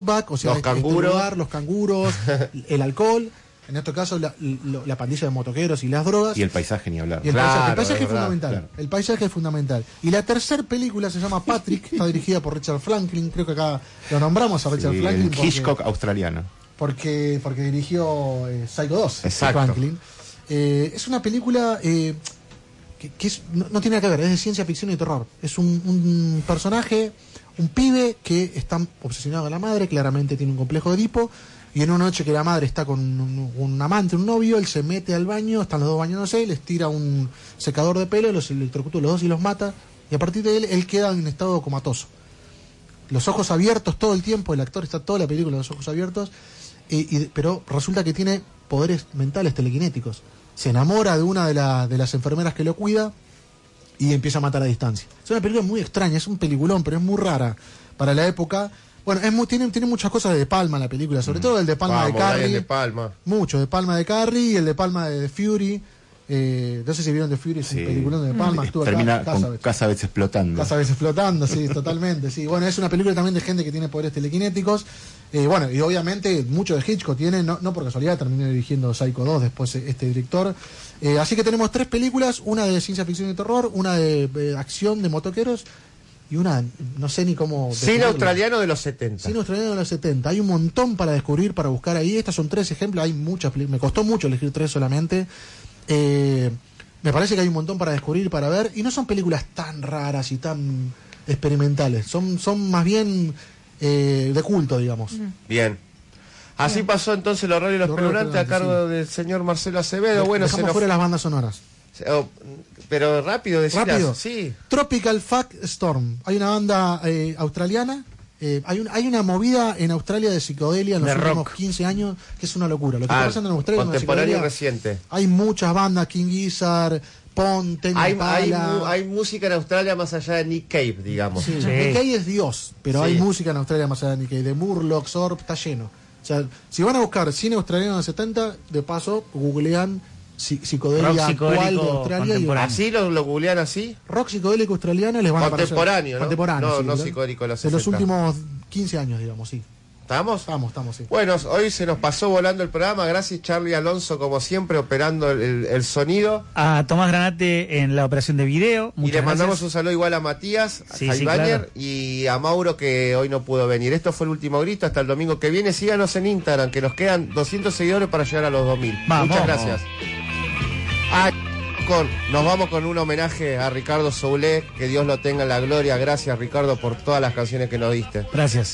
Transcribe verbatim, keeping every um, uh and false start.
back, o sea, los este, canguros, este lugar, los canguros, el alcohol, en este caso la, la, la pandilla de motoqueros y las drogas. Y el paisaje, ni hablar. Y el Claro, paisaje, el paisaje es es verdad, fundamental. claro. El paisaje es fundamental. Y la tercera película se llama Patrick, está dirigida por Richard Franklin, creo que acá lo nombramos a Richard Sí, Franklin. el Porque, Hitchcock australiano. porque, porque dirigió eh, Psycho dos, Exacto. Franklin. Eh, es una película eh, que, que es, no, no tiene nada que ver, es de ciencia ficción y terror. Es un, un personaje, un pibe que está obsesionado con la madre, claramente tiene un complejo de Edipo, y en una noche que la madre está con un, un amante, un novio, él se mete al baño, están los dos bañándose, les tira un secador de pelo, los electrocuta los dos y los mata, y a partir de él, él queda en estado comatoso. Los ojos abiertos todo el tiempo, el actor está toda la película con los ojos abiertos, y, y, pero resulta que tiene poderes mentales telequinéticos. Se enamora de una de, la, de las enfermeras que lo cuida y empieza a matar a distancia. Es una película muy extraña, es un peliculón, pero es muy rara para la época. Bueno, es muy, tiene, tiene muchas cosas de De Palma la película, sobre todo el De Palma Vamos, de Carrey. Brian De Palma. Mucho, De Palma de Carrey y el De Palma de, de Fury. Eh, no sé si vieron The Fury, es Sí. un peliculón de De Palma. Actúa Termina acá, con Cassavetes. Cassavetes explotando. Casa veces flotando, sí, totalmente, sí. Bueno, es una película también de gente que tiene poderes telequinéticos. Eh, bueno, y obviamente mucho de Hitchcock tiene, no, no por casualidad terminó dirigiendo Psycho dos después este director. Eh, así que tenemos tres películas, una de ciencia ficción y terror, una de, de acción de motoqueros y una, no sé ni cómo... Cine describirla. australiano de los setenta. Cine australiano de los setenta. Hay un montón para descubrir, para buscar ahí. Estas son tres ejemplos, hay muchas películas. Me costó mucho elegir tres solamente. Eh... Me parece que hay un montón para descubrir, para ver, y no son películas tan raras y tan experimentales, son, son más bien eh, de culto, digamos. Bien. Así Bien. pasó entonces el horario de los El horario pelulantes a pelulante, cargo del señor Marcelo Acevedo. Bueno, se Dejamos nos... fuera las bandas sonoras. oh, pero rápido, decías. Rápido. Sí. Tropical Fuck Storm. Hay una banda eh, australiana. Eh, hay, un, hay una movida en Australia de psicodelia en los De últimos rock. quince años que es una locura. Lo que Ah, está pasando en Australia con la contemporáneo y psicodelia, reciente. hay muchas bandas, King Gizzard, Pon, Tame Hay, Impala. hay, mu- hay música en Australia más allá de Nick Cave, digamos. Sí, Sí. Nick Cave es Dios, pero Sí. hay música en Australia más allá de Nick Cave, de Murloc, Sorb, está lleno. O sea, si van a buscar cine australiano de los setenta, de paso, googlean psi- psicodelia Rock actual de psicodélico Australia y contemporáneo. ¿Así lo, lo googlean así? rock psicodélico australiano les van a aparecer. Contemporáneo, ¿no? Contemporáneo, No, sí, no ¿verdad? psicodélico de los De los sesenta. últimos quince años, digamos, sí. ¿Estamos? Estamos, estamos, sí. Bueno, hoy se nos pasó volando el programa. Gracias, Charlie Alonso, como siempre, operando el, el- el sonido. A Tomás Granate en la operación de video. Y Muchas le mandamos gracias. un saludo igual a Matías, a Sí, sí, Jaibañer, claro. y a Mauro, que hoy no pudo venir. Esto fue el último grito. Hasta el domingo que viene. Síganos en Instagram, que nos quedan doscientos seguidores para llegar a los dos mil. Vamos. Muchas gracias. Ah, con, nos vamos con un homenaje a Ricardo Soulé. Que Dios lo tenga en la gloria. Gracias, Ricardo, por todas las canciones que nos diste. Gracias.